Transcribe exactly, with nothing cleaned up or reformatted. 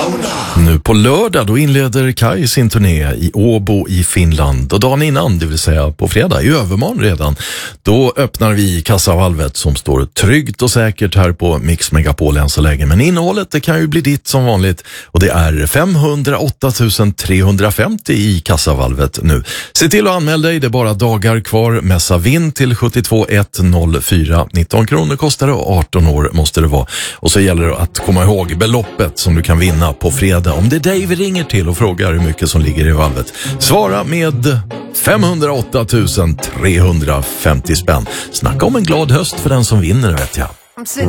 Nu på lördag då inleder Kai sin turné i Åbo i Finland. Och dagen innan, det vill säga på fredag, i övermorgon redan, då öppnar vi kassavalvet som står tryggt och säkert här på Mix Megapol än så länge. Men innehållet, det kan ju bli ditt som vanligt. Och det är femhundraåtta tusen trehundrafemtio i kassavalvet nu. Se till att anmäla dig, det är bara dagar kvar. Mässa vinn till sjuttiotvå ett noll fyra. nitton kronor kostar det och arton år måste det vara. Och så gäller det att komma ihåg beloppet som du kan vinna på fredag. Om det är dig vi ringer till och frågar hur mycket som ligger i valvet, svara med femhundraåtta tusen trehundrafemtio spänn. Snacka om en glad höst för den som vinner, vet jag.